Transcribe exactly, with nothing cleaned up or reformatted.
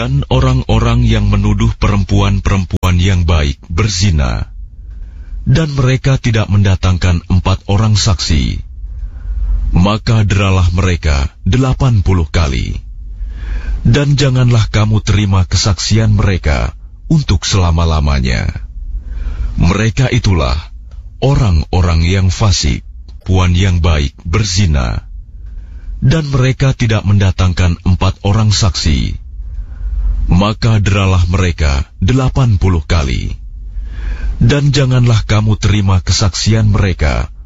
Dan orang-orang yang menuduh perempuan-perempuan yang baik berzina, dan mereka tidak mendatangkan empat orang saksi, maka deralah mereka delapan puluh kali. Dan janganlah kamu terima kesaksian mereka untuk selama-lamanya. Mereka itulah orang-orang yang fasik, perempuan yang baik berzina, dan mereka tidak mendatangkan empat orang saksi, maka deralah mereka delapan puluh kali. Dan janganlah kamu terima kesaksian mereka